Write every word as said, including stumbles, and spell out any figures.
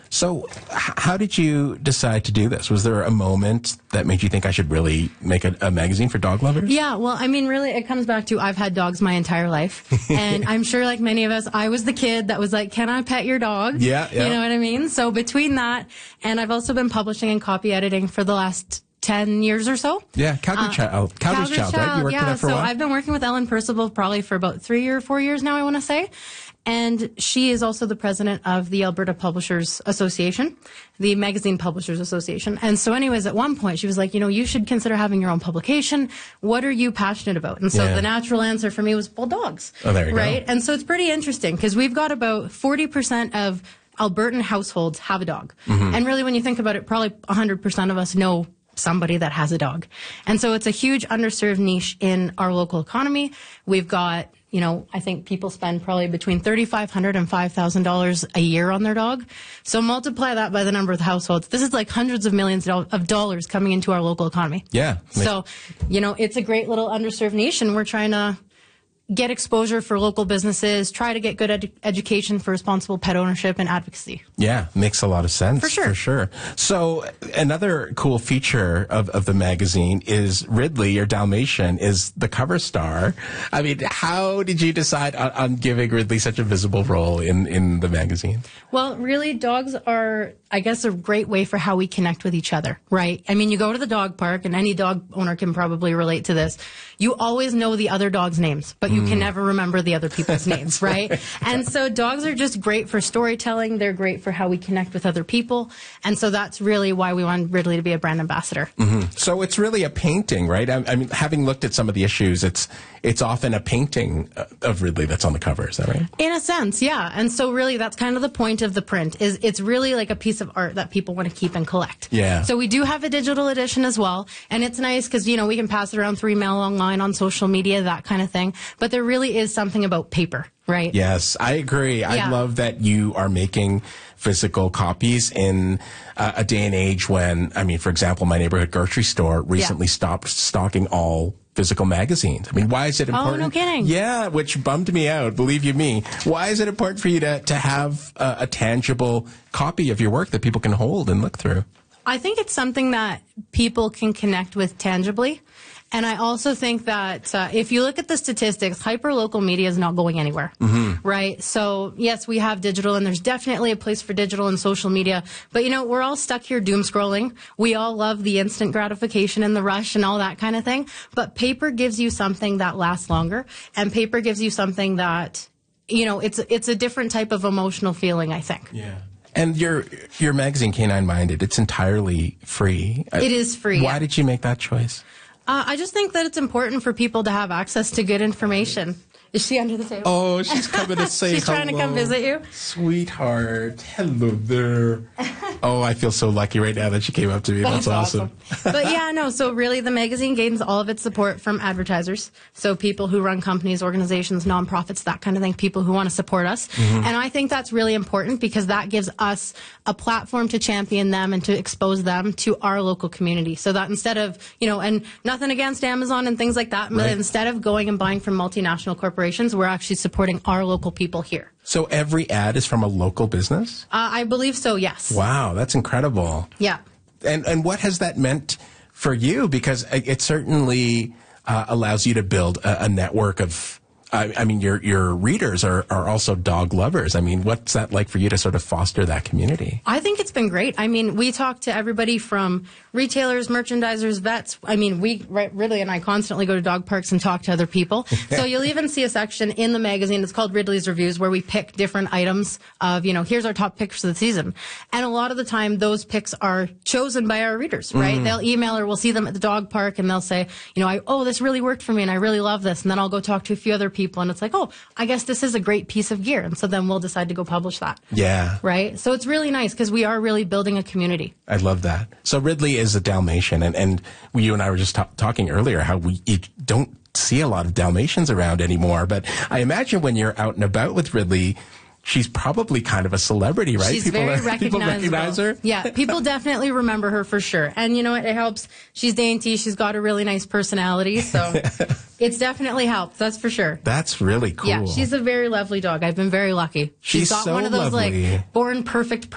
So h- how did you decide to do this? Was there a moment that made you think I should really make a, a magazine for dog lovers? Yeah, well, I mean, really, it comes back to I've had dogs my entire life. And I'm sure, like many of us, I was the kid that was like, can I pet your dog? Yeah, yeah. You know what I mean? So between that, and I've also been publishing and copy editing for the last ten years or so. Yeah, Calgary Uh, Child. Calgary's Child, right? You worked yeah, with that for so a while? I've been working with Ellen Percival probably for about three or four years now, I want to say. And she is also the president of the Alberta Publishers Association, the Magazine Publishers Association. And so anyways, at one point, she was like, you know, you should consider having your own publication. What are you passionate about? And so Yeah. the natural answer for me was, well, dogs. Oh, there you go. Right? And so it's pretty interesting because we've got about forty percent of Albertan households have a dog. Mm-hmm. And really, when you think about it, probably one hundred percent of us know somebody that has a dog. And so it's a huge underserved niche in our local economy. We've got, you know, I think people spend probably between thirty-five hundred dollars and five thousand dollars a year on their dog. So multiply that by the number of households. This is like hundreds of millions of dollars coming into our local economy. Yeah. So, you know, it's a great little underserved niche, and we're trying to get exposure for local businesses, try to get good edu- education for responsible pet ownership and advocacy. Yeah, makes a lot of sense. For sure. For sure. So another cool feature of, of the magazine is Ridley, your Dalmatian, is the cover star. I mean, how did you decide on, on giving Ridley such a visible role in, in the magazine? Well, really, dogs are, I guess, a great way for how we connect with each other, right? I mean, you go to the dog park, and any dog owner can probably relate to this. You always know the other dog's names, but you can never remember the other people's names, right? And so dogs are just great for storytelling. They're great for how we connect with other people. And so that's really why we want Ridley to be a brand ambassador. Mm-hmm. So it's really a painting, right? I, I mean, having looked at some of the issues, it's it's often a painting of Ridley that's on the cover. Is that right? In a sense, yeah. And so really that's kind of the point of the print is it's really like a piece of art that people want to keep and collect. Yeah. So we do have a digital edition as well. And it's nice because, you know, we can pass it around through email, online, on social media, that kind of thing. But there really is something about paper, right? Yes, I agree. I Yeah. love that you are making physical copies in uh, a day and age when, I mean, for example, my neighborhood grocery store recently Yeah. stopped stocking all physical magazines. I mean, why is it important? Oh, no kidding. Yeah, which bummed me out, believe you me. Why is it important for you to, to have a, a tangible copy of your work that people can hold and look through? I think it's something that people can connect with tangibly. And I also think that uh, if you look at the statistics, hyper-local media is not going anywhere, mm-hmm. right? So, yes, we have digital, and there's definitely a place for digital and social media. But, you know, we're all stuck here doom scrolling. We all love the instant gratification and the rush and all that kind of thing. But paper gives you something that lasts longer, and paper gives you something that, you know, it's it's a different type of emotional feeling, I think. Yeah. And your your magazine, Canine Minded, it's entirely free. It is free. Why yeah. did you make that choice? Uh, I just think that it's important for people to have access to good information. Is she under the table? Oh, she's coming to say She's hello. trying to come visit you? Sweetheart. Hello there. Oh, I feel so lucky right now that she came up to me. That's, That's awesome. awesome. But yeah, no, so really the magazine gains all of its support from advertisers. So people who run companies, organizations, nonprofits, that kind of thing, people who want to support us. Mm-hmm. And I think that's really important because that gives us a platform to champion them and to expose them to our local community. So that instead of, you know, and nothing against Amazon and things like that, but Right. instead of going and buying from multinational corporations, we're actually supporting our local people here. So every ad is from a local business? Uh, I believe so, yes. Wow, that's incredible. Yeah. And and what has that meant for you? Because it it certainly uh, allows you to build a, a network of. I, I mean, your your readers are, are also dog lovers. I mean, what's that like for you to sort of foster that community? I think it's been great. I mean, we talk to everybody from retailers, merchandisers, vets. I mean, we, right, Ridley and I constantly go to dog parks and talk to other people. So you'll even see a section in the magazine. It's called Ridley's Reviews, where we pick different items of, you know, here's our top picks of the season. And a lot of the time, those picks are chosen by our readers, right? Mm. They'll email or we'll see them at the dog park and they'll say, you know, I, oh, this really worked for me and I really love this. And then I'll go talk to a few other people. People and it's like, oh, I guess this is a great piece of gear. And so then we'll decide to go publish that. Yeah. Right? So it's really nice because we are really building a community. I love that. So Ridley is a Dalmatian. And, and we, you and I were just ta- talking earlier how we you don't see a lot of Dalmatians around anymore. But I imagine when you're out and about with Ridley, she's probably kind of a celebrity, right? She's people very are, recognizable. People recognize her? Yeah, people definitely remember her for sure. And you know what? It helps. She's dainty. She's got a really nice personality. So it's definitely helped. That's for sure. That's really cool. Yeah, she's a very lovely dog. I've been very lucky. She's got so one of those lovely. like born perfect